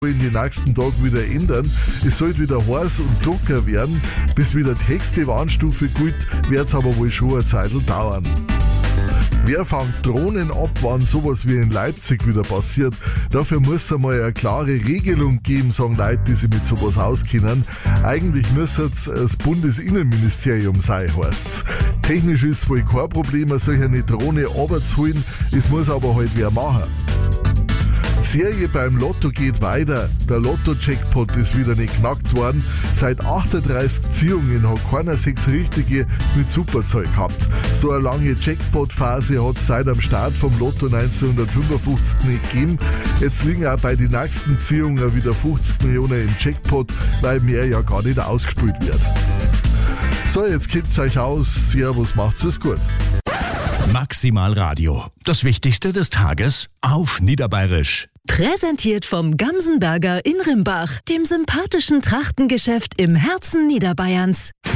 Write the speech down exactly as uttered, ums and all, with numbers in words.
in den nächsten Tagen wieder ändern. Es soll wieder heiß und trockener werden. Bis wieder die höchste Warnstufe gilt, wird es aber wohl schon eine Zeit dauern. Wer fängt Drohnen ab, wann sowas wie in Leipzig wieder passiert? Dafür muss es einmal eine klare Regelung geben, sagen Leute, die sich mit sowas auskennen. Eigentlich müsste es das Bundesinnenministerium sein, heißt's. Technisch ist es wohl kein Problem, solch eine Drohne runterzuholen, es muss aber halt wer machen. Die Serie beim Lotto geht weiter. Der Lotto-Jackpot ist wieder nicht knackt worden. Seit achtunddreißig Ziehungen hat keiner sechs richtige mit Superzeug gehabt. So eine lange Jackpot-Phase hat es seit am Start vom Lotto neunzehnhundertfünfundfünfzig nicht gegeben. Jetzt liegen auch bei den nächsten Ziehungen wieder fünfzig Millionen im Jackpot, weil mehr ja gar nicht ausgespielt wird. So, jetzt kennt's euch aus. Servus, macht's es gut. Maximal Radio. Das Wichtigste des Tages auf Niederbayerisch. Präsentiert vom Gamsenberger in Rimbach, dem sympathischen Trachtengeschäft im Herzen Niederbayerns.